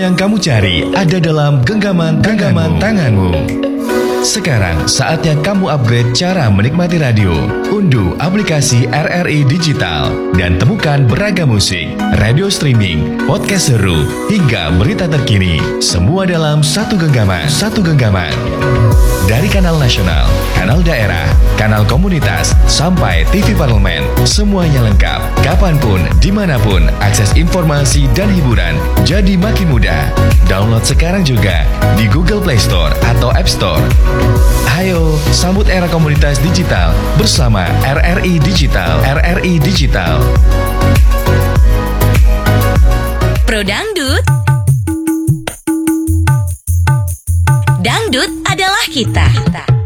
yang kamu cari ada dalam genggaman tanganmu. Sekarang saatnya kamu upgrade cara menikmati radio. Unduh aplikasi RRI Digital dan temukan beragam musik, radio streaming, podcast seru, hingga berita terkini. Semua dalam satu genggaman. Dari kanal nasional, kanal daerah, kanal komunitas, sampai TV parlemen, semuanya lengkap. Kapanpun, dimanapun, akses informasi dan hiburan jadi makin mudah. Download sekarang juga di Google Play Store atau App Store. Ayo, sambut era komunitas digital bersama RRI Digital. Pro Dangdut. Dangdut adalah kita.